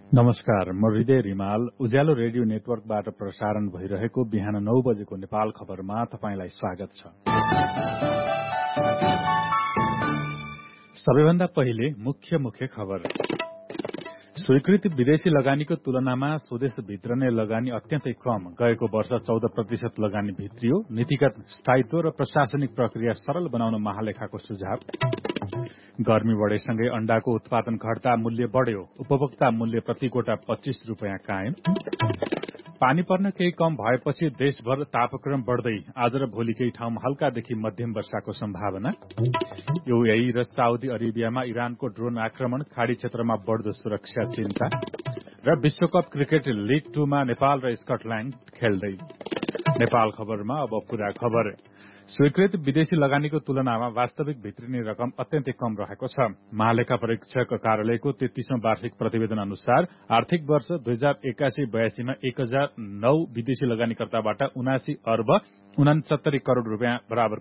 नमस्कार, म हृदय रिमाल उज्यालो रेडियो नेटवर्कबाट प्रसारण भइरहेको बिहान 9 बजेको नेपाल खबरमा तपाईंलाई स्वागत छ। सबैभन्दा पहिले मुख्य खबर। स्वीकृत विदेशी लगानीको तुलनामा स्वदेशभित्र नै लगानी अत्यन्तै कम। गएको वर्ष 14% लगानी भित्रियो। नीतिगत स्थायित्व र प्रशासनिक प्रक्रिया सरल बनाउन महालेखाको सुझाव। गर्मी बढेसँगै अण्डाको उत्पादन घट्दा मूल्य बढ्यो। उपभोक्ता मूल्य प्रति गोटा 25 रुपियाँ कायम। पानी पर्न केही कम भएपछि देशभर तापक्रम बढ्दै। आज र भोलि केही ठाउँमा हल्कादेखि मध्यम वर्षाको सम्भावना। यूएई र साउदी अरेबियामा इरानको ड्रोन आक्रमण, खाड़ी क्षेत्रमा बढ्दो सुरक्षा चिन्ता। र विश्वकप क्रिकेट लीग 2 मा नेपाल र स्कटल्याण्ड खेल्दै। नेपाल खबरमा अब पूरा खबर। स्वीकृत विदेशी लगानीको तुलनामा वास्तविक भित्रिने रकम अत्यन्तै कम रहेको छ। महालेखा परीक्षक कार्यालयको 33औं वार्षिक प्रतिवेदन अनुसार आर्थिक वर्ष 2081-82 मा 1009 विदेशी लगानीकर्ताबाट 79 अर्ब 69 करोड़ रुपियाँ बराबर